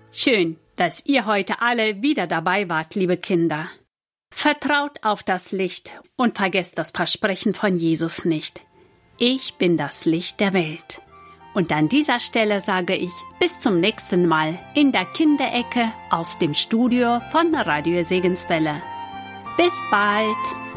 Schön, dass ihr heute alle wieder dabei wart, liebe Kinder. Vertraut auf das Licht und vergesst das Versprechen von Jesus nicht. Ich bin das Licht der Welt. Und an dieser Stelle sage ich bis zum nächsten Mal in der Kinderecke aus dem Studio von Radio Segenswelle. Bis bald!